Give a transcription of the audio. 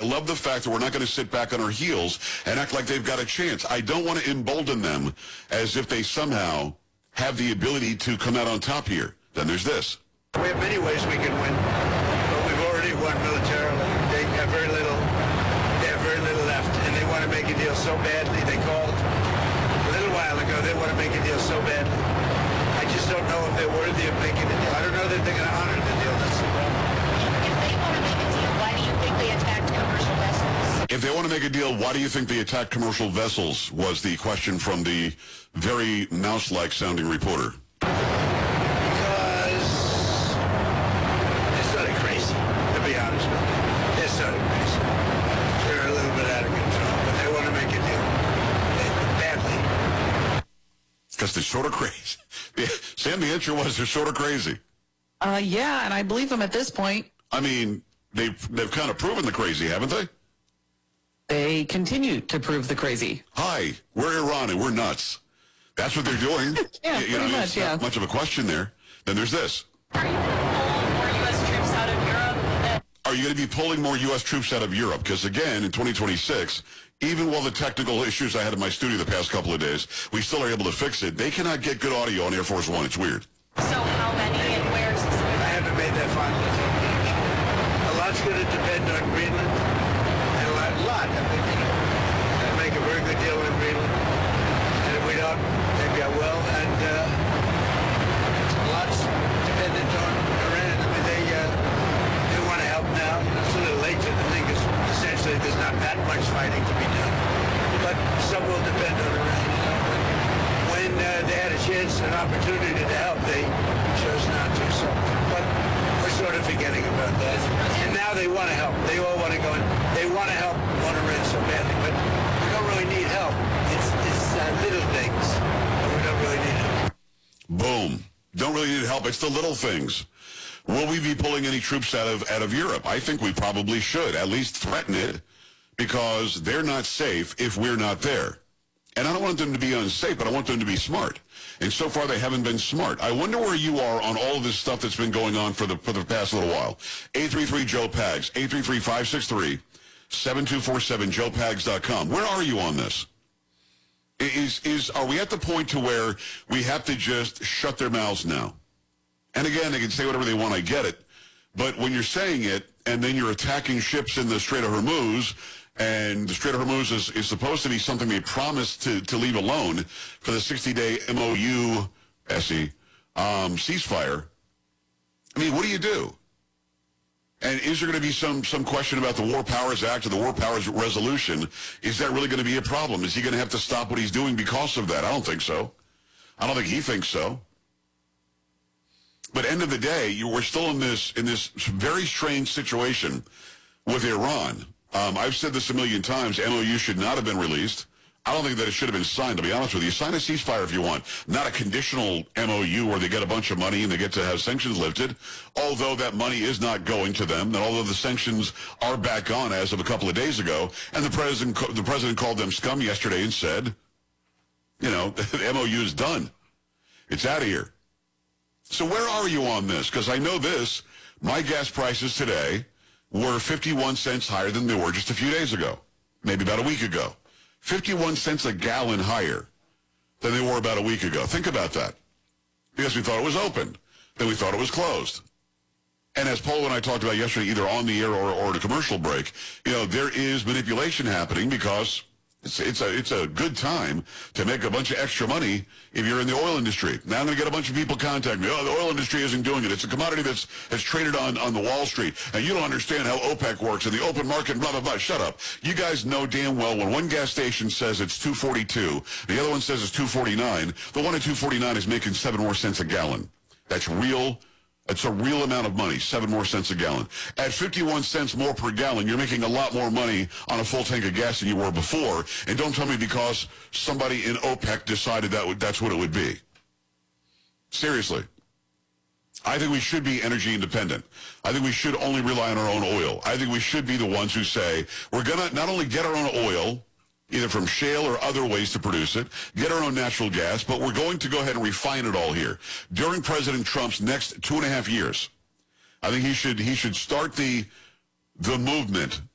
love the fact that we're not going to sit back on our heels and act like they've got a chance. I don't want to embolden them as if they somehow have the ability to come out on top here. Then there's this. We have many ways we can win, but we've already won militarily. They have very little left, and they want to make a deal so badly. They called a little while ago. They want to make a deal so badly. I just don't know if they're worthy of making a deal. I don't know that they're going to honor the deal. That's the problem. If they want to make a deal, why do you think they attacked commercial vessels? If they want to make a deal, why do you think they attacked commercial vessels, was the question from the very mouse-like sounding reporter. Because they're sort of crazy, to be honest with you. They're sort of crazy. They're a little bit out of control, but they want to make a deal. Badly. Because they're sort of crazy. Sam, the answer was they're sort of crazy. Yeah, and I believe them at this point. I mean, they've kind of proven the crazy, haven't they? They continue to prove the crazy. Hi, we're Iran and we're nuts. That's what they're doing. Yeah, pretty much, it's not much of a question there. Then there's this. Are you going to pull more U.S. troops out of Europe? Are you going to be pulling more U.S. troops out of Europe? Because again, in 2026, even while the technical issues I had in my studio the past couple of days, we still are able to fix it. They cannot get good audio on Air Force One. It's weird. So how many and where? I haven't made that final determination. A lot's going to depend on Greenland. And a lot. I think, I'll make a very good deal with Greenland. And if we don't, maybe I will. And lots dependent on Iran. I mean, they want to help now. It's a little late to the thing because essentially there's not that much fighting to be done. But some will depend on Iran. When they had a chance and an opportunity to help, they chose not to. So, but we're sort of forgetting about that. And now they want to help. They all want to go in. They want to help Iran so badly, but we don't really need help. It's little things. We don't really need help. Boom. Don't really need help. It's the little things. Will we be pulling any troops out of Europe? I think we probably should. At least threaten it, because they're not safe if we're not there. And I don't want them to be unsafe, but I want them to be smart. And so far, they haven't been smart. I wonder where you are on all of this stuff that's been going on for the past little while. 833-JOE-PAGS, 833-563-7247, joepags.com. Where are you on this? Are we at the point to where we have to just shut their mouths now? And again, they can say whatever they want, I get it. But when you're saying it, and then you're attacking ships in the Strait of Hormuz, and the Strait of Hormuz is supposed to be something they promised to leave alone for the 60-day MOU, ceasefire. I mean, what do you do? And is there going to be some question about the War Powers Act or the War Powers Resolution? Is that really going to be a problem? Is he going to have to stop what he's doing because of that? I don't think so. I don't think he thinks so. But end of the day, we're still in this very strange situation with Iran. I've said this a million times. MOU should not have been released. I don't think that it should have been signed, to be honest with you. Sign a ceasefire if you want. Not a conditional MOU where they get a bunch of money and they get to have sanctions lifted, although that money is not going to them, and although the sanctions are back on as of a couple of days ago, and the president called them scum yesterday and said, the MOU is done. It's out of here. So where are you on this? Because I know this. My gas prices today were 51 cents higher than they were just a few days ago, maybe about a week ago. 51 cents a gallon higher than they were about a week ago. Think about that. Because we thought it was open. Then we thought it was closed. And as Paul and I talked about yesterday, either on the air or at a commercial break, there is manipulation happening because it's a good time to make a bunch of extra money if you're in the oil industry. Now I'm going to get a bunch of people contact me. Oh, the oil industry isn't doing it. It's a commodity that's traded on the Wall Street. And you don't understand how OPEC works and the open market, blah, blah, blah. Shut up. You guys know damn well when one gas station says it's $2.42, the other one says it's $2.49, the one at $2.49 is making 7 more cents a gallon. That's real. It's a real amount of money, 7 more cents a gallon. At 51 cents more per gallon, you're making a lot more money on a full tank of gas than you were before. And don't tell me because somebody in OPEC decided that's what it would be. Seriously. I think we should be energy independent. I think we should only rely on our own oil. I think we should be the ones who say, we're going to not only get our own oil, either from shale or other ways to produce it, get our own natural gas, but we're going to go ahead and refine it all here. During President Trump's next 2.5 years, I think he should start the movement